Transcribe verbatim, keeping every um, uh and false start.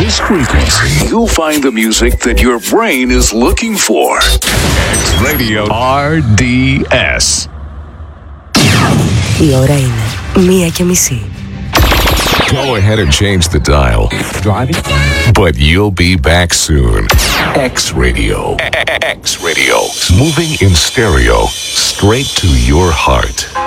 this frequency, you'll find the music that your brain is looking for. X Radio αρ ντι ες. Η ώρα είναι μία και μισή. Go ahead and change the dial. Driving? But you'll be back soon. X Radio. X Radio. Moving in stereo straight to your heart.